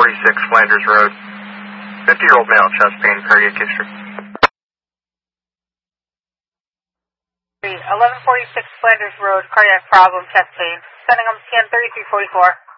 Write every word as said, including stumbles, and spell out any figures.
forty-six Flanders Road. fifty-year-old male, chest pain, cardiac history. eleven forty-six Flanders Road, cardiac problem, chest pain. Sending them scan thirty-three forty-four.